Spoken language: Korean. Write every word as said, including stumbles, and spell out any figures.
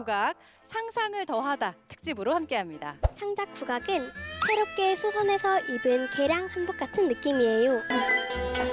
국악 상상을 더하다 특집으로 함께합니다. 창작 국악은 새롭게 수선해서 입은 개량 한복 같은 느낌이에요.